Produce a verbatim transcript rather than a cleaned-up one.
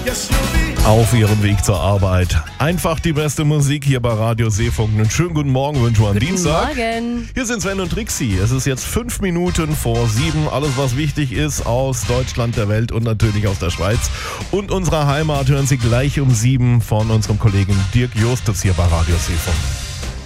Auf ihrem Weg zur Arbeit. Einfach die beste Musik hier bei Radio Seefunk. Einen schönen guten Morgen wünschen wir am Guten Dienstag. Morgen. Hier sind Sven und Trixie. Es ist jetzt fünf Minuten vor sieben. Alles, was wichtig ist aus Deutschland, der Welt und natürlich aus der Schweiz. Und unserer Heimat hören Sie gleich um sieben von unserem Kollegen Dirk Justus hier bei Radio Seefunk.